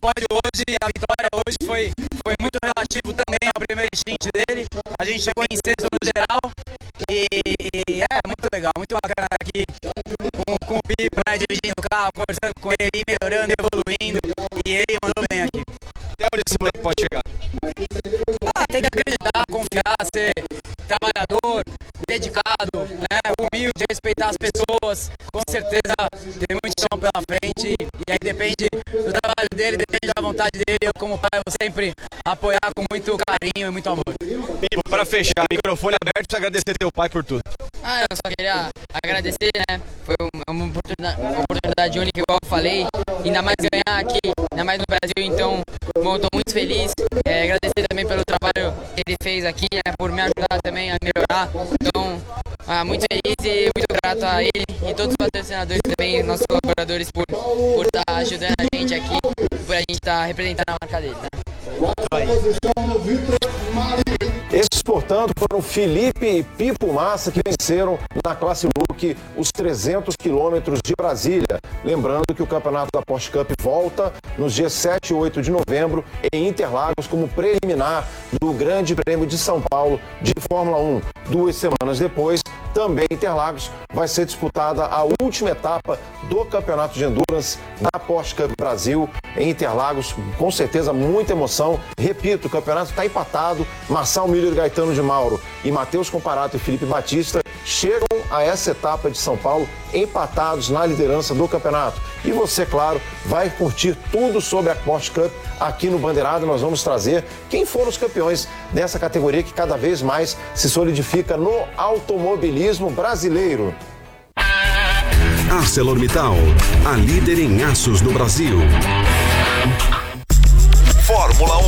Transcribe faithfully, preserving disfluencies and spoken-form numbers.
pódio hoje, a vitória hoje foi, foi muito relativo também ao primeiro stint dele. A gente chegou em sexto no geral e, e é muito legal, muito bacana aqui com, com o Pipo, né, dirigindo o carro, conversando com ele, melhorando, evoluindo, e ele mandou bem aqui. Até onde esse moleque pode chegar? Ah, tem que acreditar, confiar, ser trabalhador, dedicado, né, humilde, respeitar as pessoas. Com certeza tem muito chão pela frente e aí depende do trabalho dele, depende da vontade dele. Eu, como pai, vou sempre apoiar com muito carinho e muito amor. Pipo, para fechar, microfone aberto, para agradecer teu pai por tudo. Ah, eu só queria agradecer, né? Foi uma oportunidade, uma oportunidade única, igual eu falei. Ainda mais ganhar aqui, ainda mais no Brasil, então, bom, eu tô muito feliz. É, agradecer também pelo trabalho que ele fez aqui, né, por me ajudar também a melhorar. Então, ah, muito feliz e muito grato a ele e todos os patrocinadores também, nossos colaboradores, por por estar tá ajudando a gente aqui, por a gente estar tá representando a marca dele, né? Esses, portanto, foram Felipe e Pipo Massa que venceram na classe Look os trezentos quilômetros de Brasília. Lembrando que o campeonato da Porsche Cup volta nos dias sete e oito de novembro em Interlagos como preliminar do Grande Prêmio de São Paulo de Fórmula um. Duas semanas depois, também em Interlagos, vai ser disputada a última etapa do Campeonato de Endurance da Porsche Cup Brasil em Interlagos. Com certeza, muita emoção. Repito, o campeonato está empatado. Marçal Miller, Gaetano de Mauro e Matheus Comparato e Felipe Batista chegam a essa etapa de São Paulo empatados na liderança do campeonato. E você, claro, vai curtir tudo sobre a Porsche Cup aqui no Bandeirada. Nós vamos trazer quem foram os campeões dessa categoria que cada vez mais se solidifica no automobilismo brasileiro. ArcelorMittal, a líder em aços no Brasil. Fórmula um.